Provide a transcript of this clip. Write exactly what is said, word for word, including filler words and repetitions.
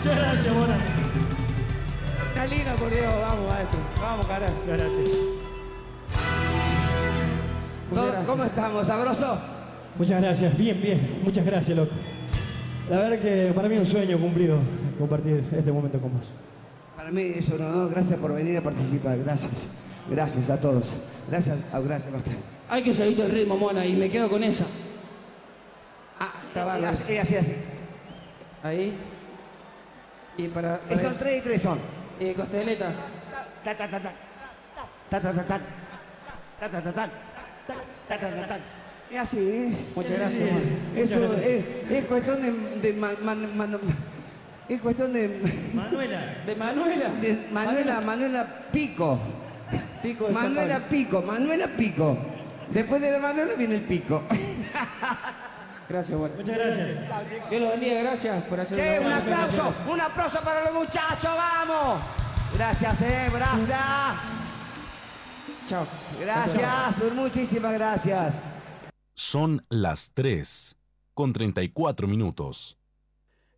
Muchas gracias, Mona. Está linda, por Dios. Vamos, maestro. Vamos, carajo. Muchas gracias. Muchas gracias. ¿Cómo estamos? ¿Sabroso? Muchas gracias. Bien, bien. Muchas gracias, loco. La verdad que para mí es un sueño cumplido compartir este momento con vos. Para mí es un honor. Gracias por venir a participar. Gracias. Gracias a todos. Gracias. Ah, gracias a usted. Hay que seguir el ritmo, Mona, y me quedo con esa. Ah, Está bárbaro. y así, y así, así. Ahí. Y para... Y son tres y tres son. Y costeleta. Ta ta ta ta. Ta ta ta ta. Ta ta ta ta. Ta ta ta ta. Es así, ¿eh? Muchas gracias, sí. Mona. Eso Muchas gracias. es, es cuestión de, de man- man- man- es cuestión de, Manuela. De Manuela. de Manuela, Manuela Pico. Pico de San Manuela Pablo. Pico, Manuela Pico. Después de la Manuela viene el Pico. Gracias, Mona. Muchas gracias. Dios los bendiga, gracias por hacer Che, un una- aplauso, un aplauso para los muchachos, vamos. Gracias, eh, gracias. Chao. Gracias, muchísimas gracias. Son las tres con treinta y cuatro minutos.